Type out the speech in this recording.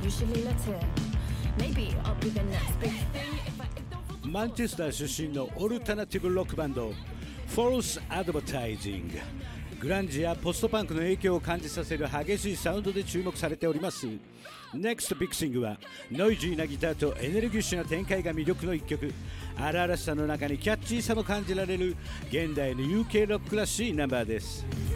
マンチェスター出身のオルタナティブロックバンド False Advertising。グランジやポストパンクの影響を感じさせる激しいサウンドで注目されております。 NEXT Big Thing はノイジーなギターとエネルギッシュな展開が魅力の一曲。荒々しさの中にキャッチーさも感じられる現代の UK ロックらしいナンバーです。